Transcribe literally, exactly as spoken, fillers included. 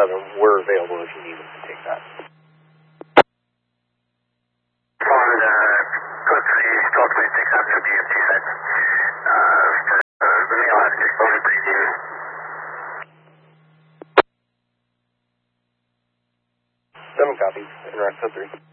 seven, we're available if you need us to take that. On uh, code three, twelve twenty-six, I'm going to be at two sets. Uh, for uh, the mail out of exposure preview. Seven copies, interact code three.